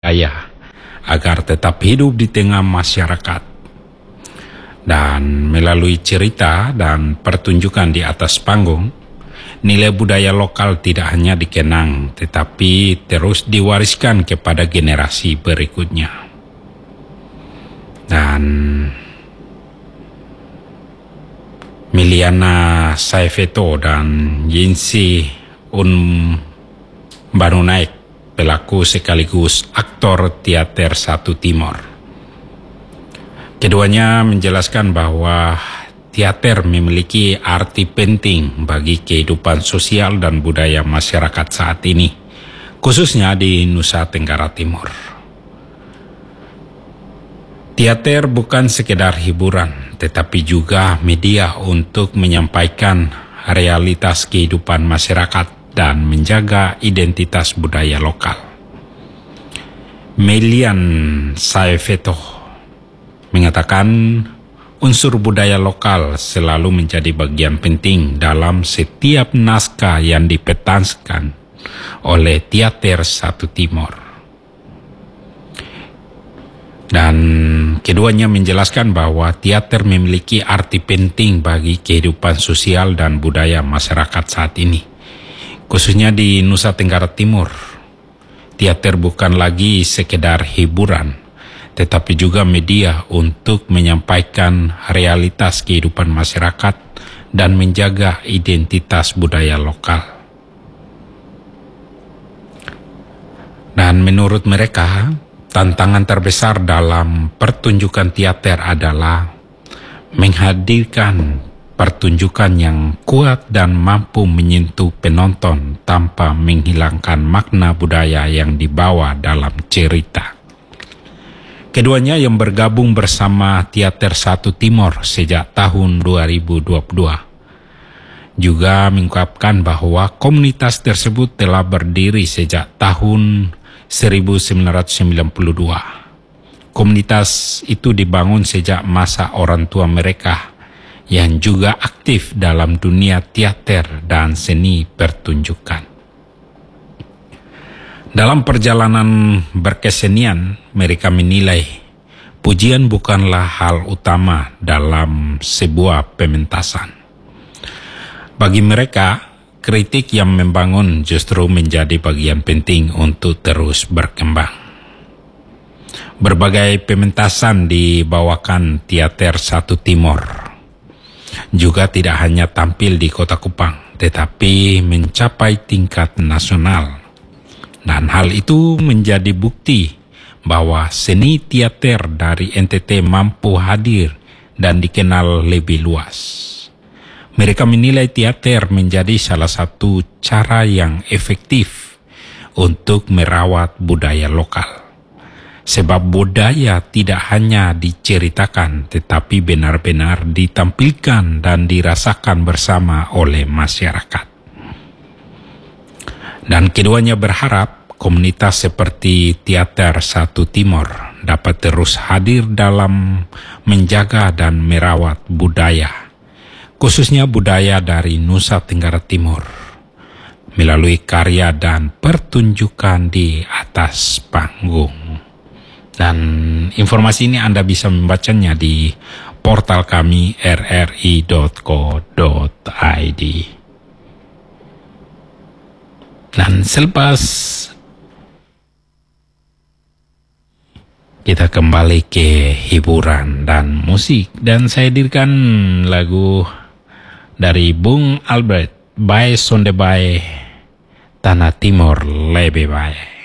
ayah agar tetap hidup di tengah masyarakat. Dan melalui cerita dan pertunjukan di atas panggung, nilai budaya lokal tidak hanya dikenang tetapi terus diwariskan kepada generasi berikutnya. Dan Miliana Saifeto dan Yinsi Banunaik, pelaku sekaligus aktor teater Satu Timor. Keduanya menjelaskan bahwa teater memiliki arti penting bagi kehidupan sosial dan budaya masyarakat saat ini, khususnya di Nusa Tenggara Timur. Teater bukan sekedar hiburan, tetapi juga media untuk menyampaikan realitas kehidupan masyarakat dan menjaga identitas budaya lokal. Melian Saifeto mengatakan unsur budaya lokal selalu menjadi bagian penting dalam setiap naskah yang dipetaskan oleh teater Satu Timor. Dan keduanya menjelaskan bahwa teater memiliki arti penting bagi kehidupan sosial dan budaya masyarakat saat ini, khususnya di Nusa Tenggara Timur. Teater bukan lagi sekedar hiburan, tetapi juga media untuk menyampaikan realitas kehidupan masyarakat dan menjaga identitas budaya lokal. Dan menurut mereka, tantangan terbesar dalam pertunjukan teater adalah menghadirkan pertunjukan yang kuat dan mampu menyentuh penonton tanpa menghilangkan makna budaya yang dibawa dalam cerita. Keduanya yang bergabung bersama teater Satu Timor sejak tahun 2022 juga mengungkapkan bahwa komunitas tersebut telah berdiri sejak tahun 1992. Komunitas itu dibangun sejak masa orang tua mereka yang juga aktif dalam dunia teater dan seni pertunjukan. Dalam perjalanan berkesenian, mereka menilai pujian bukanlah hal utama dalam sebuah pementasan. Bagi mereka, kritik yang membangun justru menjadi bagian penting untuk terus berkembang. Berbagai pementasan dibawakan teater Satu Timor juga tidak hanya tampil di Kota Kupang, tetapi mencapai tingkat nasional. Dan hal itu menjadi bukti bahwa seni teater dari NTT mampu hadir dan dikenal lebih luas. Mereka menilai teater menjadi salah satu cara yang efektif untuk merawat budaya lokal. Sebab budaya tidak hanya diceritakan, tetapi benar-benar ditampilkan dan dirasakan bersama oleh masyarakat. Dan keduanya berharap komunitas seperti teater Satu Timor dapat terus hadir dalam menjaga dan merawat budaya, khususnya budaya dari Nusa Tenggara Timur, melalui karya dan pertunjukan di atas panggung. Dan informasi ini Anda bisa membacanya di portal kami rri.co.id. Dan selepas kita kembali ke hiburan dan musik, dan saya hadirkan lagu dari Bung Albert, Bae Sonde Bae, Tanah Timur Lebih Baik.